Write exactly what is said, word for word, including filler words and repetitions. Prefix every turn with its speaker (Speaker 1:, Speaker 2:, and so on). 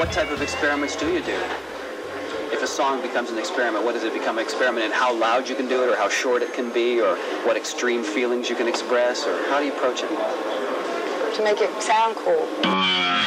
Speaker 1: what type of experiments do you do? If a song becomes an experiment, what does it become an experiment in? How loud you can do it, or how short it can be, or what extreme feelings you can express, or how do you approach it?
Speaker 2: To make it sound cool.